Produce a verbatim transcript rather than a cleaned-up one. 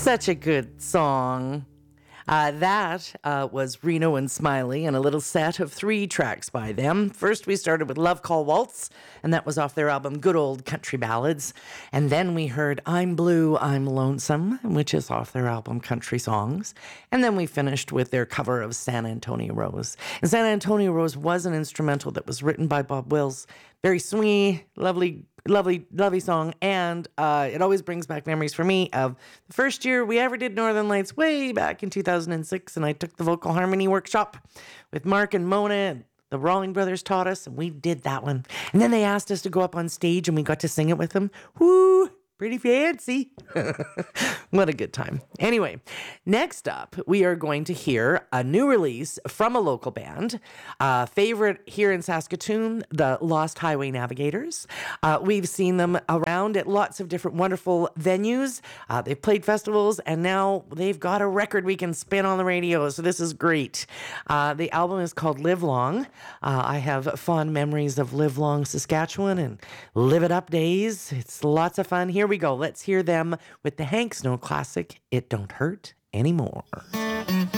Such a good song. Uh, that uh, was Reno and Smiley and a little set of three tracks by them. First, we started with Love Call Waltz, and that was off their album Good Old Country Ballads. And then we heard I'm Blue, I'm Lonesome, which is off their album Country Songs. And then we finished with their cover of San Antonio Rose. And San Antonio Rose was an instrumental that was written by Bob Wills. Very swingy, lovely, lovely, lovely song. And uh, it always brings back memories for me of the first year we ever did Northern Lights way back in two thousand six. And I took the vocal harmony workshop with Mark and Mona. And the Rawling Brothers taught us, and we did that one. And then they asked us to go up on stage, and we got to sing it with them. Woo! Pretty fancy. What a good time. Anyway, next up, we are going to hear a new release from a local band, uh, favorite here in Saskatoon, the Lost Highway Navigators. Uh, we've seen them around at lots of different wonderful venues. Uh, they've played festivals, and now they've got a record we can spin on the radio, so this is great. Uh, the album is called Live Long. Uh, I have fond memories of Live Long, Saskatchewan, and Live It Up days. It's lots of fun. Here we go. Let's hear them with the Hank Snow classic, It Don't Hurt Anymore.